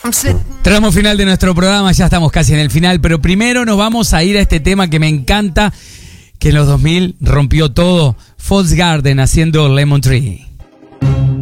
Tramo final de nuestro programa, ya estamos casi en el final, pero primero nos vamos a ir a este tema que me encanta, que en los 2000 rompió todo, False Garden haciendo Lemon Tree.